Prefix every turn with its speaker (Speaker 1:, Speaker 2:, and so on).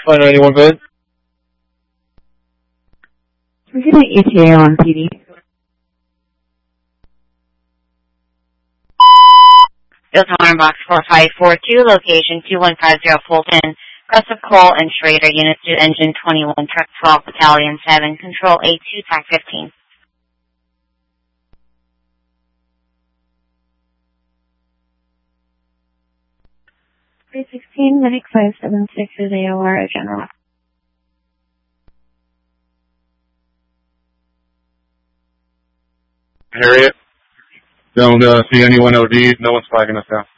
Speaker 1: Flight 91, go ahead.
Speaker 2: We're getting ETA on PD.
Speaker 3: Biltmore Box 4542, location 2150 Fulton, Crest of Cole and Schrader, Unit 2, Engine 21, Truck 12, Battalion 7, Control 82, TAC 15.
Speaker 2: $316, Medic 576 is AOR, General.
Speaker 4: Harriet, don't see anyone OD'd. No one's flagging us down.